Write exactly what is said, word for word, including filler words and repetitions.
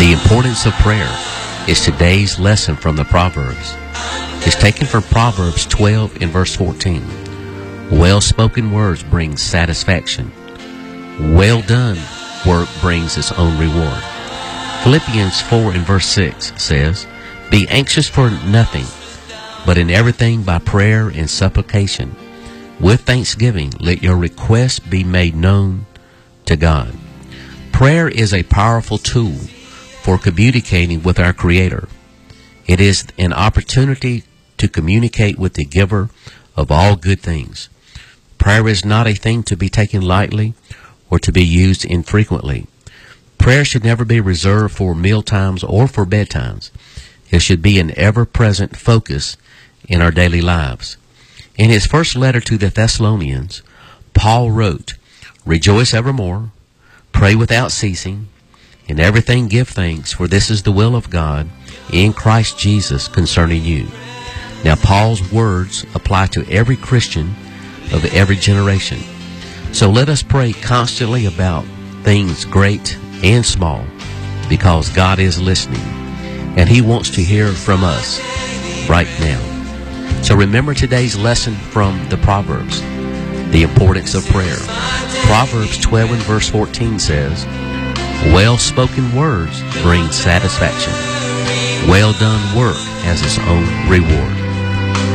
The importance of prayer is today's lesson from the Proverbs. It's taken from Proverbs twelve and verse fourteen. Well-spoken words bring satisfaction. Well done work brings its own reward. Philippians four and verse six says, Be anxious for nothing, but in everything by prayer and supplication, with thanksgiving, let your requests be made known to God. Prayer is a powerful tool for communicating with our Creator. It is an opportunity to communicate with the giver of all good things. Prayer is not a thing to be taken lightly or to be used infrequently. Prayer should never be reserved for meal times or for bedtimes. It should be an ever-present focus in our daily lives. In his first letter to the Thessalonians, Paul wrote, Rejoice evermore, pray without ceasing, in everything give thanks, for this is the will of God in Christ Jesus concerning you. Now, Paul's words apply to every Christian of every generation. So let us pray constantly about things great and small, because God is listening, and He wants to hear from us right now. So remember today's lesson from the Proverbs, the importance of prayer. Proverbs twelve and verse fourteen says, Well-spoken words bring satisfaction. Well done work has its own reward.